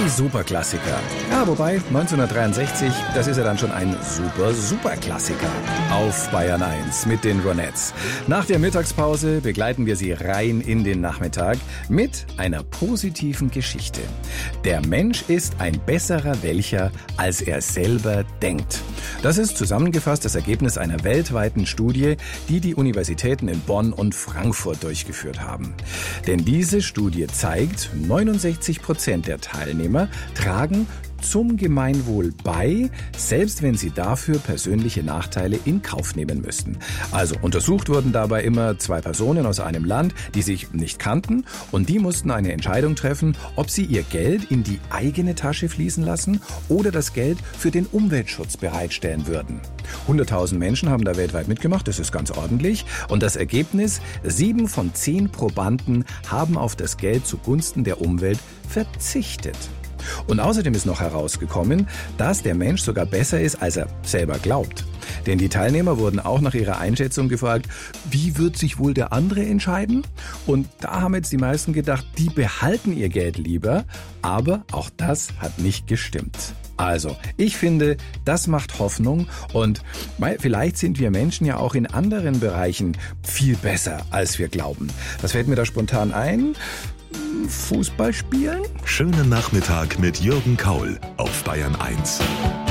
Die Superklassiker. Ja, wobei 1963, das ist ja dann schon ein Superklassiker. Auf Bayern 1 mit den Ronettes. Nach der Mittagspause begleiten wir Sie rein in den Nachmittag mit einer positiven Geschichte. Der Mensch ist ein besserer Welcher, als er selber denkt. Das ist zusammengefasst das Ergebnis einer weltweiten Studie, die die Universitäten in Bonn und Frankfurt durchgeführt haben. Denn diese Studie zeigt, 69% der Teilnehmer tragen zum Gemeinwohl bei, selbst wenn sie dafür persönliche Nachteile in Kauf nehmen müssten. Also untersucht wurden dabei immer 2 Personen aus einem Land, die sich nicht kannten, und die mussten eine Entscheidung treffen, ob sie ihr Geld in die eigene Tasche fließen lassen oder das Geld für den Umweltschutz bereitstellen würden. 100.000 Menschen haben da weltweit mitgemacht, das ist ganz ordentlich. Und das Ergebnis: 7 von 10 Probanden haben auf das Geld zugunsten der Umwelt verzichtet. Und außerdem ist noch herausgekommen, dass der Mensch sogar besser ist, als er selber glaubt. Denn die Teilnehmer wurden auch nach ihrer Einschätzung gefragt, wie wird sich wohl der andere entscheiden? Und da haben jetzt die meisten gedacht, die behalten ihr Geld lieber. Aber auch das hat nicht gestimmt. Also, ich finde, das macht Hoffnung, und vielleicht sind wir Menschen ja auch in anderen Bereichen viel besser, als wir glauben. Was fällt mir da spontan ein? Fußball spielen? Schönen Nachmittag mit Jürgen Kaul auf Bayern 1.